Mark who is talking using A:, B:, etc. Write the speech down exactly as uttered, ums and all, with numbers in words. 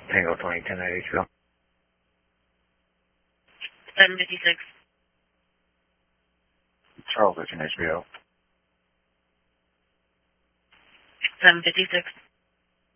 A: Tango twenty, ten ninety H B O.
B: seven fifty-six.
A: Charles, thirteen H B O.
B: seven fifty-six.